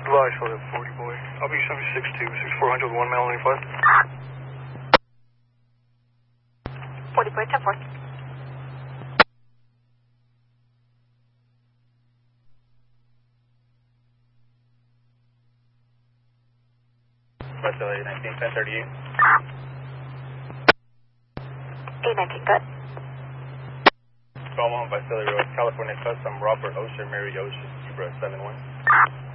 Advise for the 40 boy. I'll be 762, 6400 1 mile 95. 40 boy, 10 4. Facility 19, 1038. 819, good. Omaha, Facility Road, California Custom, Robert Ocean, Mary Ocean, Zebra 71.